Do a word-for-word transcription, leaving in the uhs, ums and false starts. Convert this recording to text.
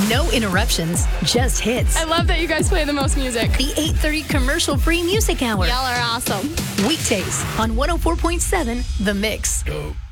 No interruptions, just hits. I love that you guys play the most music. The eight thirty commercial-free music hour. Y'all are awesome. Weekdays on one oh four point seven The Mix. Go.